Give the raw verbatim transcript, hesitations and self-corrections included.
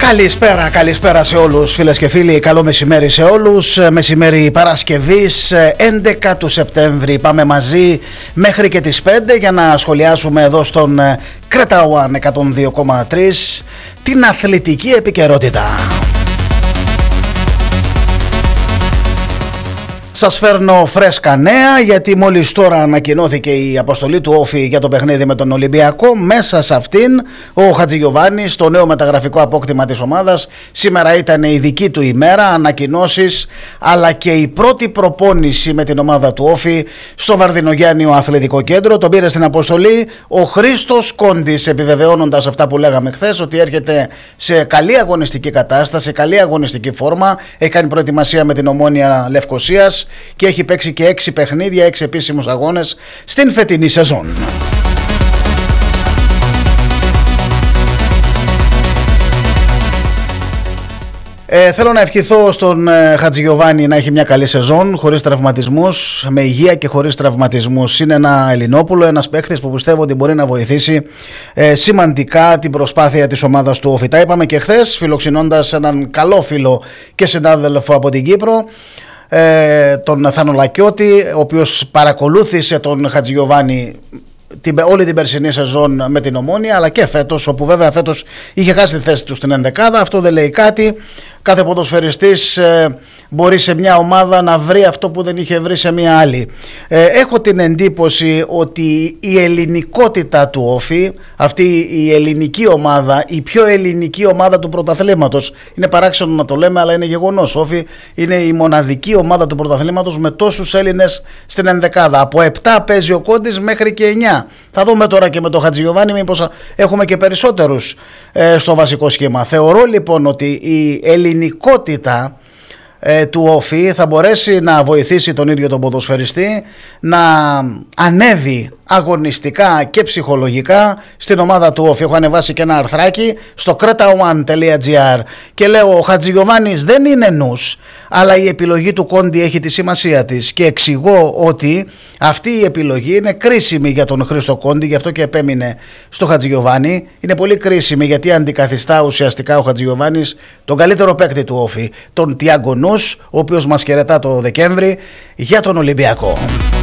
Καλησπέρα, καλησπέρα σε όλους φίλες και φίλοι, καλό μεσημέρι σε όλους. Μεσημέρι Παρασκευής έντεκα του Σεπτέμβρη, πάμε μαζί μέχρι και τις πέντε για να σχολιάσουμε εδώ στον Creta One εκατόν δύο κόμμα τρία την αθλητική επικαιρότητα. Σας φέρνω φρέσκα νέα, γιατί μόλις τώρα ανακοινώθηκε η αποστολή του Όφη για το παιχνίδι με τον Ολυμπιακό. Μέσα σε αυτήν ο Χατζηγιοβάνης, το νέο μεταγραφικό απόκτημα της ομάδας. Σήμερα ήταν η δική του ημέρα, ανακοινώσεις, αλλά και η πρώτη προπόνηση με την ομάδα του Όφη στο Βαρδινογιάννιο Αθλητικό Κέντρο. Τον πήρε στην αποστολή ο Χρήστος Κόντης, επιβεβαιώνοντας αυτά που λέγαμε χθες, ότι έρχεται σε καλή αγωνιστική κατάσταση, καλή αγωνιστική φόρμα. Έχει κάνει προετοιμασία με την Ομόνοια Λευκωσίας και έχει παίξει και έξι παιχνίδια, έξι επίσημους αγώνες στην φετινή σεζόν. Ε, θέλω να ευχηθώ στον ε, Χατζηγιοβάνη να έχει μια καλή σεζόν, χωρίς τραυματισμούς, με υγεία και χωρίς τραυματισμούς. Είναι ένα Ελληνόπουλο, ένας παίχτης που πιστεύω ότι μπορεί να βοηθήσει ε, σημαντικά την προσπάθεια της ομάδας του Όφη. Τα είπαμε και χθες, φιλοξενώντας έναν καλό φίλο και συνάδελφο από την Κύπρο, Ε, τον Θάνο Λακιώτη, ο οποίος παρακολούθησε τον Χατζηγιοβάνη την, όλη την περσινή σεζόν με την Ομόνοια, αλλά και φέτος, όπου βέβαια φέτος είχε χάσει τη θέση του στην ενδεκάδα. Αυτό δεν λέει κάτι. Κάθε ποδοσφαιριστής ε, μπορεί σε μια ομάδα να βρει αυτό που δεν είχε βρει σε μια άλλη. Ε, έχω την εντύπωση ότι η ελληνικότητα του Όφη, αυτή η ελληνική ομάδα, η πιο ελληνική ομάδα του πρωταθλήματος, είναι παράξενο να το λέμε, αλλά είναι γεγονός. Όφη είναι η μοναδική ομάδα του πρωταθλήματος με τόσους Έλληνες στην ενδεκάδα. Από επτά παίζει ο Κόντης μέχρι και εννιά. Θα δούμε τώρα και με τον Χατζηγιοβάνη μήπως έχουμε και περισσότερους ε, στο βασικό σχήμα. Θεωρώ λοιπόν ότι η ελληνικότητα ε, του Όφη θα μπορέσει να βοηθήσει τον ίδιο τον ποδοσφαιριστή να ανέβει αγωνιστικά και ψυχολογικά στην ομάδα του Όφη. Έχω ανεβάσει και ένα αρθράκι στο κρέτα one τελεία τζι άρ και λέω: ο Χατζηγιοβάνης δεν είναι νους, αλλά η επιλογή του Κόντι έχει τη σημασία της, και εξηγώ ότι αυτή η επιλογή είναι κρίσιμη για τον Χρήστο Κόντι, γι' αυτό και επέμεινε στο Χατζηγιοβάνη. Είναι πολύ κρίσιμη γιατί αντικαθιστά ουσιαστικά ο Χατζηγιοβάνης τον καλύτερο παίκτη του Όφη, τον Τιάγκο Νους, ο οποίος μας χαιρετά το Δεκέμβρη για τον Ολυμπιακό.